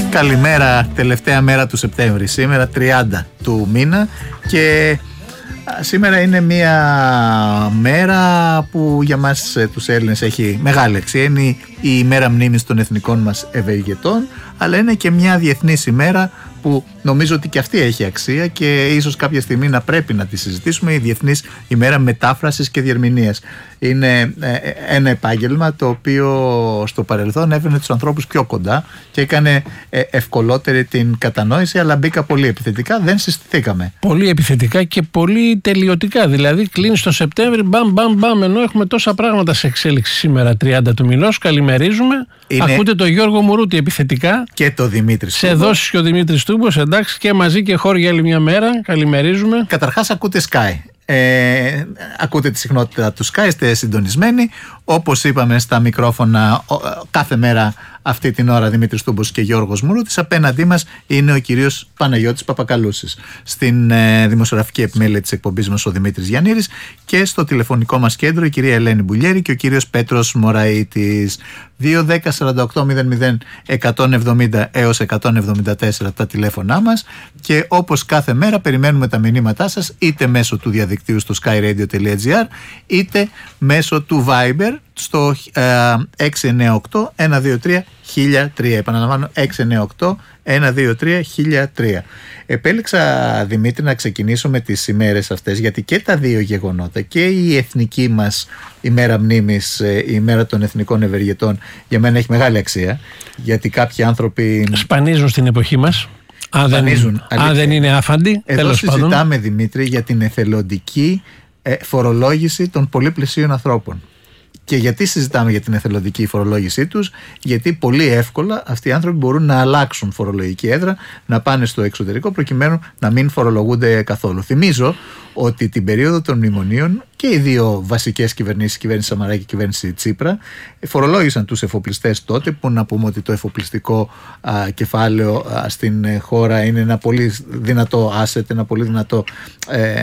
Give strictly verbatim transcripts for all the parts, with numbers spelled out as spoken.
Καλημέρα, τελευταία μέρα του Σεπτέμβρη, σήμερα τριάντα του μήνα, και σήμερα είναι μια μέρα που για μας τους Έλληνες έχει μεγάλη αξία. Είναι η ημέρα μνήμης των εθνικών μας ευεργετών, αλλά είναι και μια διεθνής ημέρα που νομίζω ότι και αυτή έχει αξία και ίσως κάποια στιγμή να πρέπει να τη συζητήσουμε, η Διεθνής ημέρα μετάφρασης και διερμηνίας. Είναι ένα επάγγελμα το οποίο στο παρελθόν έφερε τους ανθρώπους πιο κοντά και έκανε ευκολότερη την κατανόηση, αλλά μπήκα πολύ επιθετικά, δεν συστηθήκαμε. Πολύ επιθετικά και πολύ τελειωτικά, δηλαδή κλείνει στο Σεπτέμβρη, μπαμ μπαμ μπαμ, ενώ έχουμε τόσα πράγματα σε εξέλιξη σήμερα τριάντα του μηνός. Καλημερίζουμε. Είναι... Ακούτε τον Γιώργο Μουρούτη επιθετικά και το Δημήτρη σε δόσεις και ο Δημήτρης Τούμπος, εντάξει, και μαζί και χώροι για άλλη μια μέρα. Καλημερίζουμε. Καταρχάς ακούτε Sky. Ε, ακούτε τη συχνότητα του Sky, είστε συντονισμένοι. Όπως είπαμε στα μικρόφωνα κάθε μέρα αυτή την ώρα, Δημήτρης Τούμπος και Γιώργος Μουρούτης. Απέναντί μας είναι ο κύριος Παναγιώτης Παπακαλούσης. Στην ε, δημοσιογραφική επιμέλεια της εκπομπής μας ο Δημήτρης Γιαννήρης, και στο τηλεφωνικό μας κέντρο η κυρία Ελένη Μπουλιέρη και ο κύριος Πέτρος Μωραΐτης. δύο δέκα σαράντα οκτώ μηδέν μηδέν εκατόν εβδομήντα έως εκατόν εβδομήντα τέσσερα τα τηλέφωνά μας, και όπως κάθε μέρα περιμένουμε τα μηνύματά σας είτε μέσω του διαδικτύου στο skyradio.gr είτε μέσω του Viber στο ε, έξι εννιά οκτώ ένα δύο τρία χίλια τρία. Επαναλαμβάνω, έξι εννιά οκτώ ένα δύο τρία χίλια τρία. Επέλεξα, Δημήτρη, να ξεκινήσω με τις ημέρες αυτές, γιατί και τα δύο γεγονότα, και η εθνική μας ημέρα μνήμης, η ημέρα των εθνικών ευεργετών, για μένα έχει μεγάλη αξία, γιατί κάποιοι άνθρωποι σπανίζουν στην εποχή μας. Αν δεν, αν δεν είναι άφαντοι. Εδώ τέλος συζητάμε, πάντων, Δημήτρη, για την εθελοντική ε, φορολόγηση των πολύ πλησίων ανθρώπων. Και γιατί συζητάμε για την εθελοντική φορολόγησή τους? Γιατί πολύ εύκολα αυτοί οι άνθρωποι μπορούν να αλλάξουν φορολογική έδρα, να πάνε στο εξωτερικό προκειμένου να μην φορολογούνται καθόλου. Θυμίζω ότι την περίοδο των μνημονίων και οι δύο βασικές κυβερνήσεις, η κυβέρνηση Σαμαρά και η κυβέρνηση Τσίπρα, φορολόγησαν τους εφοπλιστές τότε, που να πούμε ότι το εφοπλιστικό α, κεφάλαιο α, στην χώρα είναι ένα πολύ δυνατό asset, ένα πολύ δυνατό ε,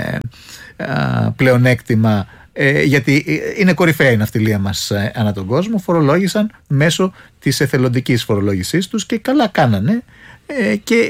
α, πλεονέκτημα. Ε, γιατί είναι κορυφαία η ναυτιλία μας ε, ανά τον κόσμο. Φορολόγησαν μέσω της εθελοντικής φορολόγησής τους και καλά κάνανε, ε, και